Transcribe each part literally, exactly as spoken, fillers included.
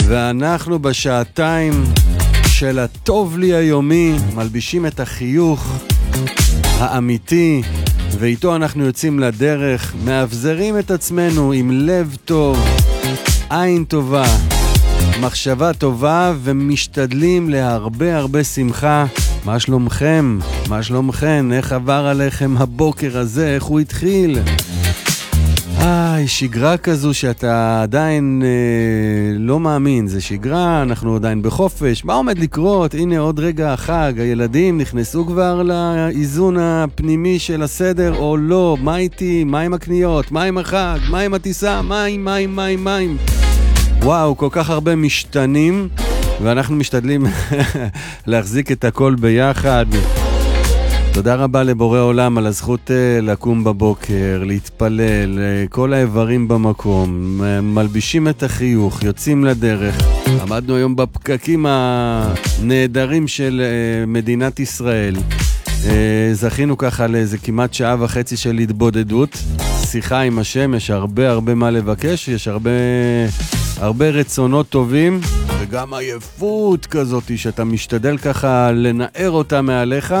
ואנחנו בשעתיים של הטוב לי היומי, מלבישים את החיוך האמיתי, ואיתו אנחנו יוצאים לדרך, מאבזרים את עצמנו עם לב טוב, עין טובה, מחשבה טובה, ומשתדלים להרבה הרבה שמחה. מה שלומכם? מה שלומכם? איך עבר עליכם הבוקר הזה? איך הוא התחיל? איי, שגרה כזו שאתה עדיין אה, לא מאמין, זה שגרה, אנחנו עדיין בחופש, מה עומד לקרות? הנה עוד רגע החג, הילדים נכנסו כבר לאיזון הפנימי של הסדר או לא? מה איתי? מה עם הקניות? מה עם החג? מה עם הטיסה? מה עם, מה עם, מה עם, מה עם? וואו, כל כך הרבה משתנים, ואנחנו משתדלים להחזיק את הכל ביחד. תודה רבה לבורא עולם על הזכות לקום בבוקר, להתפלל, כל האיברים במקום, מלבישים את החיוך, יוצאים לדרך. עמדנו היום בפקקים הנהדרים של מדינת ישראל. זכינו ככה לאיזה כמעט שעה וחצי של התבודדות, שיחה עם השם, יש הרבה הרבה מה לבקש, יש הרבה, הרבה רצונות טובים, וגם עייפות כזאת שאתה משתדל ככה לנער אותה מעליך.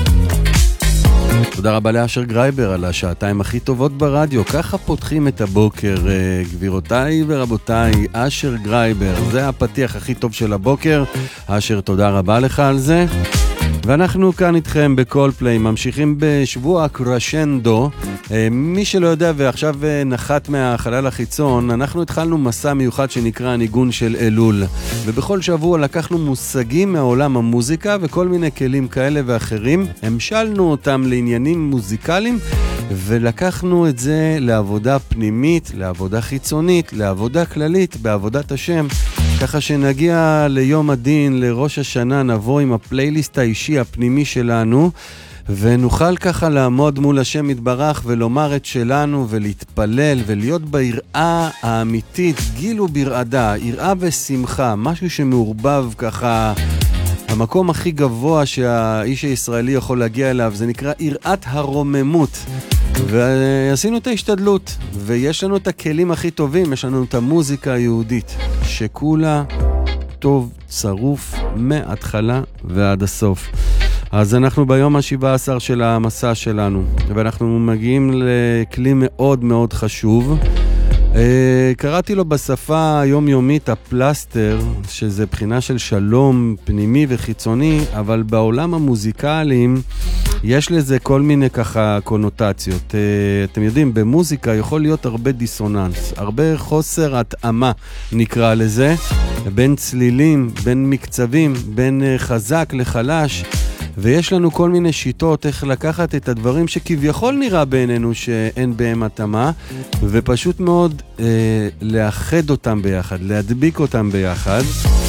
תודה רבה לאשר גרייבר על השעתיים הכי טובות ברדיו. ככה פותחים את הבוקר, גבירותיי ורבותיי. אשר גרייבר, זה הפתיח הכי טוב של הבוקר. אשר, תודה רבה לך על זה. ואנחנו כאן איתכם בכל פליי, ממשיכים בשבוע קרשנדו. מי שלא יודע ועכשיו נחת מהחלל החיצון, אנחנו התחלנו מסע מיוחד שנקרא ניגון של אלול, ובכל שבוע לקחנו מושגים מעולם המוזיקה וכל מיני כלים כאלה ואחרים, המשלנו אותם לעניינים מוזיקליים ולקחנו את זה לעבודה פנימית, לעבודה חיצונית, לעבודה כללית, בעבודת השם, ככה שנגיע ליום הדין, לראש השנה, נבוא עם הפלייליסט האישי הפנימי שלנו, ונוכל ככה לעמוד מול השם יתברך ולומר את שלנו ולהתפלל ולהיות ביראה האמיתית, גילו ברעדה, יראה ושמחה, משהו שמעורבב ככה. המקום הכי גבוה שהאיש הישראלי יכול להגיע אליו זה נקרא יראת הרוממות, ועשינו את ההשתדלות, ויש לנו את הכלים הכי טובים, יש לנו את המוזיקה היהודית שכולה טוב צרוף מההתחלה ועד הסוף. אז אנחנו ביום ה-שבעה עשר של המסע שלנו, ואנחנו מגיעים לכלי מאוד מאוד חשוב. קראתי לו בשפה היומיומית הפלסטר, שזה בחינה של שלום פנימי וחיצוני, אבל בעולם המוזיקליים יש לזה כל מיני ככה קונוטציות. אתם יודעים, במוזיקה יכול להיות הרבה דיסוננס, הרבה חוסר התאמה נקרא לזה, בין צלילים, בין מקצבים, בין חזק לחלש, ויש לנו כל מיני שיטות איך לקחת את הדברים שכביכול נראה בעינינו שאין בהם התאמה, ופשוט מאוד אה, לאחד אותם ביחד, להדביק אותם ביחד.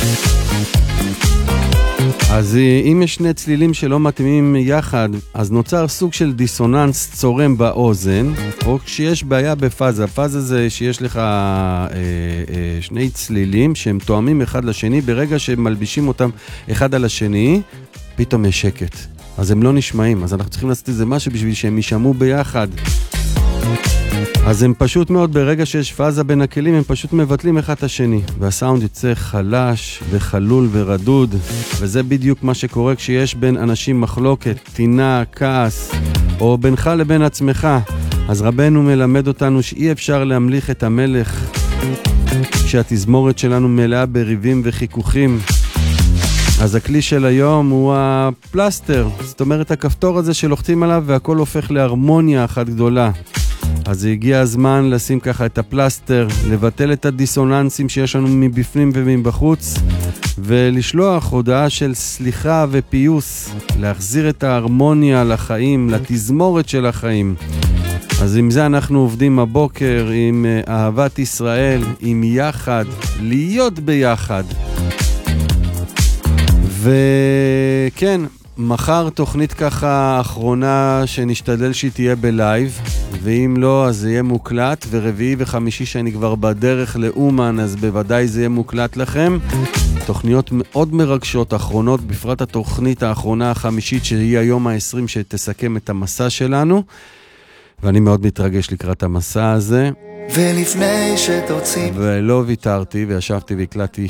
אז אם יש שני צלילים שלא מתאימים יחד, אז נוצר סוג של דיסוננס צורם באוזן, או כשיש בעיה בפאזה. פאזה זה שיש לך אה, אה, שני צלילים שהם תואמים אחד לשני, ברגע שמלבישים אותם אחד על השני, פתאום יש שקט. אז הם לא נשמעים, אז אנחנו צריכים לעשות איזה משהו בשביל שהם יישמעו ביחד. אז הם פשוט מאוד, ברגע שיש פאזה בין הכלים, הם פשוט מבטלים אחד את השני, והסאונד יצא חלש וחלול ורדוד, וזה בדיוק מה שקורה כשיש בין אנשים מחלוקת, טינה, כעס, או בינך לבין עצמך. אז רבנו מלמד אותנו שאי אפשר להמליך את המלך כשהתזמורת שלנו מלאה בריבים וחיכוכים. אז הכלי של היום הוא הפלסטר, זאת אומרת הכפתור הזה שלוחצים עליו והכל הופך להרמוניה אחת גדולה. אז הגיע הזמן לשים ככה את הפלסטר, לבטל את הדיסוננסים שיש לנו מבפנים ומבחוץ, ולשלוח הודעה של סליחה ופיוס, להחזיר את ההרמוניה לחיים, לתזמורת של החיים. אז עם זה אנחנו עובדים הבוקר, עם אהבת ישראל, עם יחד, להיות ביחד. וכן, מחר תוכנית ככה אחרונה שנשתדל שהיא תהיה בלייב, ואם לא אז זה יהיה מוקלט, ורביעי וחמישי שאני כבר בדרך לאומן אז בוודאי זה יהיה מוקלט לכם. תוכניות מאוד מרגשות אחרונות, בפרט התוכנית האחרונה החמישית שהיא היום ה-עשרים שתסכם את המסע שלנו, ואני מאוד מתרגש לקראת המסע הזה. ולפני שתוציא ולא ויתרתי וישבתי והקלטתי